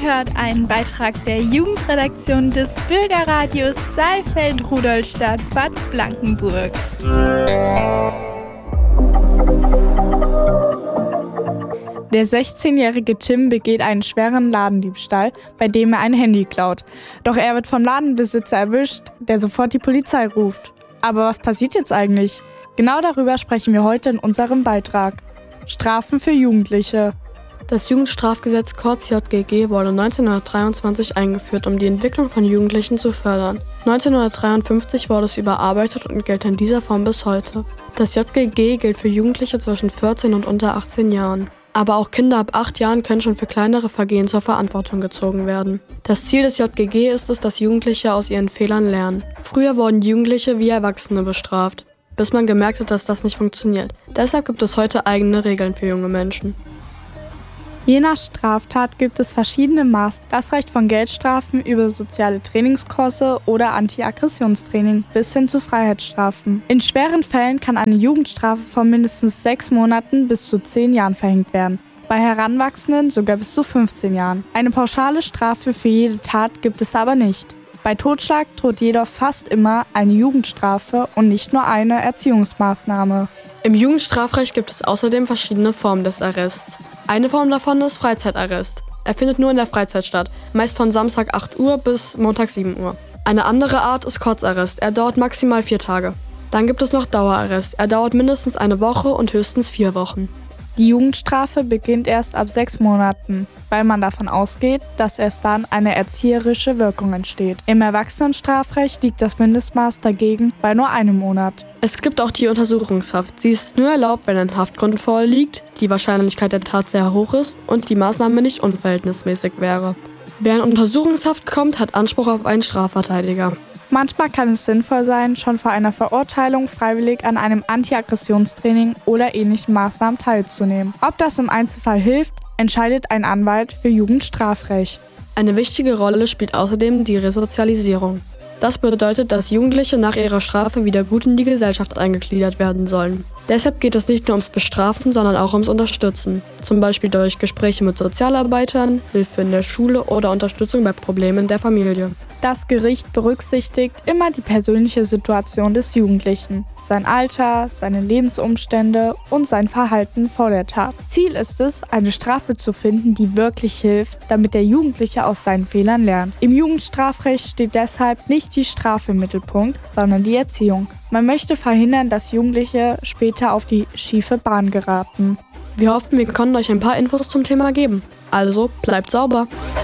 hört einen Beitrag der Jugendredaktion des Bürgerradios Saalfeld-Rudolstadt-Bad Blankenburg. Der 16-jährige Tim begeht einen schweren Ladendiebstahl, bei dem er ein Handy klaut. Doch er wird vom Ladenbesitzer erwischt, der sofort die Polizei ruft. Aber was passiert jetzt eigentlich? Genau darüber sprechen wir heute in unserem Beitrag. Strafen für Jugendliche. Das Jugendstrafgesetz kurz JGG wurde 1923 eingeführt, um die Entwicklung von Jugendlichen zu fördern. 1953 wurde es überarbeitet und gilt in dieser Form bis heute. Das JGG gilt für Jugendliche zwischen 14 und unter 18 Jahren. Aber auch Kinder ab 8 Jahren können schon für kleinere Vergehen zur Verantwortung gezogen werden. Das Ziel des JGG ist es, dass Jugendliche aus ihren Fehlern lernen. Früher wurden Jugendliche wie Erwachsene bestraft, bis man gemerkt hat, dass das nicht funktioniert. Deshalb gibt es heute eigene Regeln für junge Menschen. Je nach Straftat gibt es verschiedene Maßnahmen. Das reicht von Geldstrafen über soziale Trainingskurse oder Anti-Aggressionstraining bis hin zu Freiheitsstrafen. In schweren Fällen kann eine Jugendstrafe von mindestens 6 Monaten bis zu 10 Jahren verhängt werden. Bei Heranwachsenden sogar bis zu 15 Jahren. Eine pauschale Strafe für jede Tat gibt es aber nicht. Bei Totschlag droht jedoch fast immer eine Jugendstrafe und nicht nur eine Erziehungsmaßnahme. Im Jugendstrafrecht gibt es außerdem verschiedene Formen des Arrests. Eine Form davon ist Freizeitarrest. Er findet nur in der Freizeit statt, meist von Samstag 8 Uhr bis Montag 7 Uhr. Eine andere Art ist Kurzarrest. Er dauert maximal 4 Tage. Dann gibt es noch Dauerarrest. Er dauert mindestens eine Woche und höchstens 4 Wochen. Die Jugendstrafe beginnt erst ab 6 Monaten, weil man davon ausgeht, dass erst dann eine erzieherische Wirkung entsteht. Im Erwachsenenstrafrecht liegt das Mindestmaß dagegen bei nur 1 Monat. Es gibt auch die Untersuchungshaft. Sie ist nur erlaubt, wenn ein Haftgrund vorliegt, die Wahrscheinlichkeit der Tat sehr hoch ist und die Maßnahme nicht unverhältnismäßig wäre. Wer in Untersuchungshaft kommt, hat Anspruch auf einen Strafverteidiger. Manchmal kann es sinnvoll sein, schon vor einer Verurteilung freiwillig an einem Anti-Aggressionstraining oder ähnlichen Maßnahmen teilzunehmen. Ob das im Einzelfall hilft, entscheidet ein Anwalt für Jugendstrafrecht. Eine wichtige Rolle spielt außerdem die Resozialisierung. Das bedeutet, dass Jugendliche nach ihrer Strafe wieder gut in die Gesellschaft eingegliedert werden sollen. Deshalb geht es nicht nur ums Bestrafen, sondern auch ums Unterstützen. Zum Beispiel durch Gespräche mit Sozialarbeitern, Hilfe in der Schule oder Unterstützung bei Problemen der Familie. Das Gericht berücksichtigt immer die persönliche Situation des Jugendlichen, sein Alter, seine Lebensumstände und sein Verhalten vor der Tat. Ziel ist es, eine Strafe zu finden, die wirklich hilft, damit der Jugendliche aus seinen Fehlern lernt. Im Jugendstrafrecht steht deshalb nicht die Strafe im Mittelpunkt, sondern die Erziehung. Man möchte verhindern, dass Jugendliche später auf die schiefe Bahn geraten. Wir hoffen, wir konnten euch ein paar Infos zum Thema geben. Also bleibt sauber!